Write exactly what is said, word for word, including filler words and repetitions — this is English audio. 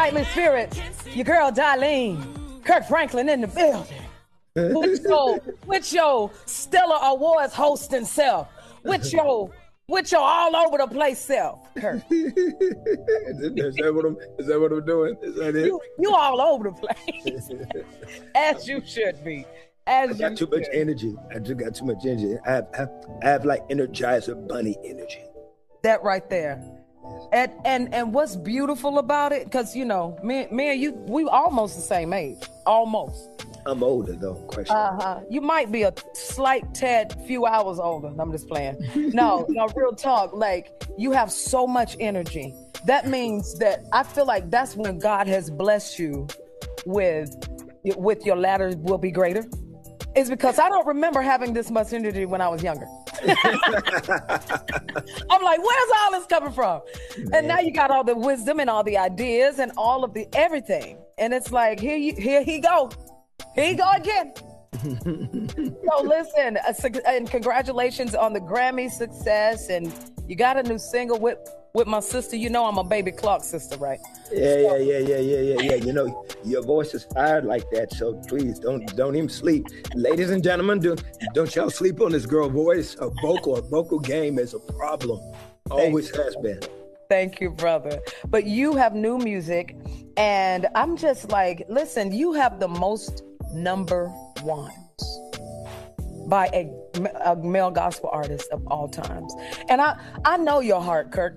Nightly Spirits, your girl Darlene, Kirk Franklin in the building. With your, with your Stellar Awards hosting self, with your, with your all over the place self, Kirk. is, that what I'm, is that what I'm doing? Is that it? You, you all over the place, as you should be. As I got you too should. much energy. I just got too much energy. I have, I have, I have like Energizer Bunny energy. That right there. And and and what's beautiful about it, because you know, me, me and you, we almost the same age, almost. I'm older though. Question. Uh huh. You might be a slight tad, few hours older. I'm just playing. No, no, real talk. Like you have so much energy. That means that I feel like that's when God has blessed you with, with your latter will be greater. Is because I don't remember having this much energy when I was younger. I'm like, where's all this coming from? And now you got all the wisdom and all the ideas and all of the everything. And it's like, here you, here he go. Here you go again. So listen, uh, and congratulations on the Grammy success. And you got a new single with, with my sister. You know I'm a Baby Clark sister, right? Yeah, yeah, yeah, yeah, yeah, yeah, yeah. You know, your voice is fired like that, so please don't don't even sleep. Ladies and gentlemen, do, don't y'all sleep on this girl voice. A vocal, a vocal game is a problem. Always has been. Thank you, brother. But you have new music, and I'm just like, listen, you have the most number ones by a, a male gospel artist of all times. And I, I know your heart, Kirk.